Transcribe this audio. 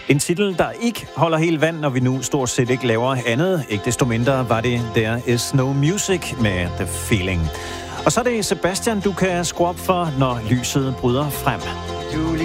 En titel, der ikke holder helt vand, når vi nu stort set ikke laver andet. Ikke desto mindre var det There Is No Music med The Feeling. Og så er det Sebastian, du kan skrue op for, når lyset bryder frem.